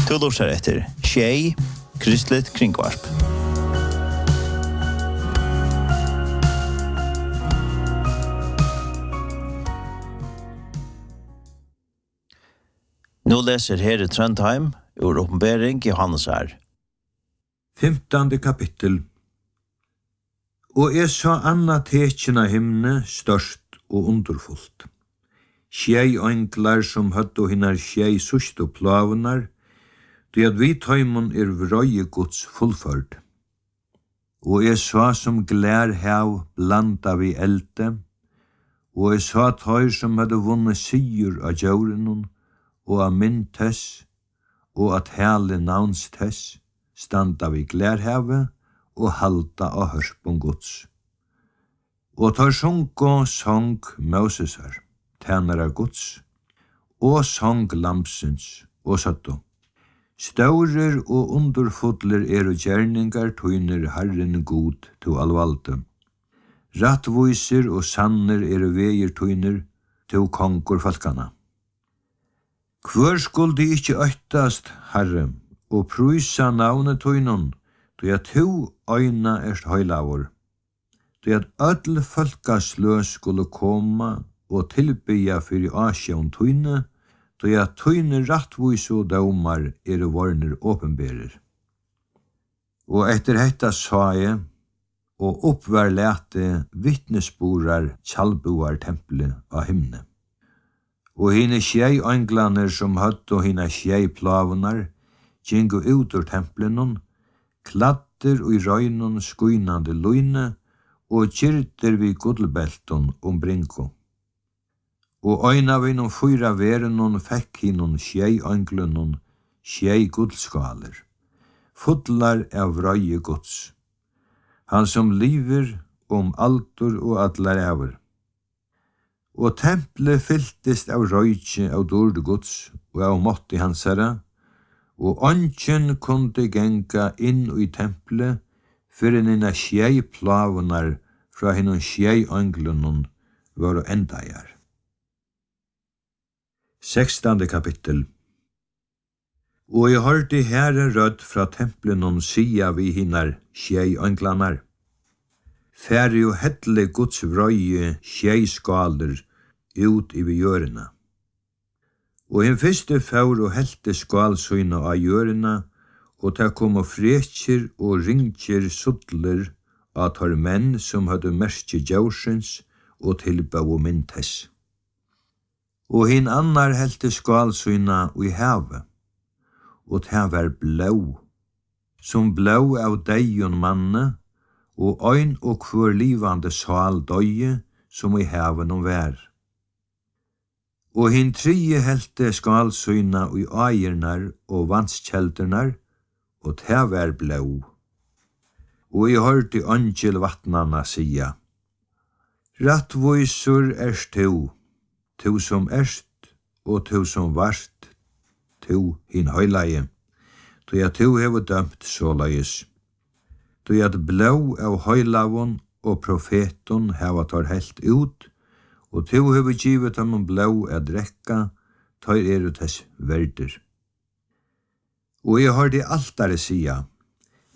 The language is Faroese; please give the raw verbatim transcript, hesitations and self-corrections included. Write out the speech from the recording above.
Du lurer etter Tjei, Kristelig Kringvarp. Nå leser her i Trondheim ur oppenbering Johannes her. Femtande kapittel. Og jeg så anna tekjen av himne størst og underfullt. Tjei ønglar som høtt og hinnar tjei sust og plavunar, det at vi tøymon er vrøye Guds fullførd. Og jeg så som glær hav blanda vi elde, og jeg så tøyr som hadde vunnet sigur av djaurenon, og av min tess, og at hele navns tess, standa vi glærhave, og halda av hørspon Guds. Og tar sunko sång Mosesar, tænare Guds, og sång lamsens, og satto. Staurer og underfodler er og gjerningar tøyner Herren god til allvalde. Rattvoiser og sanner er og veier tøyner til kongur falkana. Hvor skulle de ikke øytast, Herre, og prysa navnet tøynon, då at to øyna erst høylavor, då at ødel folkaslø skulle koma og tilbya fyrir asjån tøyne, då at tøyne rattvis og daumar er vorner åpenberer. Og etter hetta sa jeg, og oppvær lete vittnesborar tjalbuar tempelet av himne. Og hine tjei ønglaner som høtt og hine tjei plavunar, gjengu ut ur templenon, kladder og i røynon skuinande løyne, og kyrter vi gullbelton ombrinko. Og øyna vi noen fyra verenon fekk hinon tjei ønglunon, tjei gullskaler, fudlar av røye Guds. Han som liver om altor og allar ever. Og tempelet fylltist av røyke av dård Guds og av måtti hansara, og ønsken kunde genga inn i tempelet fyrir inna tjei plavunar fra hinnon tjei ønglunon var og endajar. Sekstande kapittel. Og jeg hørte herre rødd fra templenon sia vi hinnar tjei ønglanar. Færre og hedle Guds vrøye tjei skaler ut i vi jørena. Og hin fyrste fær og helte skalsøyna av jørena, og ta kom og frekjer og ringjer suttler av tar menn som hadde merke djaursens og tilbau og myntess. Og hin annar helte skalsøyna i havet, og ta var blau, som blau av deion manne, og øyn og kvør livande sal døye, som i haven om vær. Og hin trie helte skalsøyna i eiernar og vannskjeldernar, og ta var blau. Og jeg hørte angel vattnarna sia, rattvoisur erst tu, tu som erst, og tu som vart, tu hin høylaie, tu at tu hever dømt såleis. Tu at blau av høylavon og profeton heva tar helt ut, og tu hever givet ham blau a drekka, tar eru tess verder. Og jeg hørte altare sia,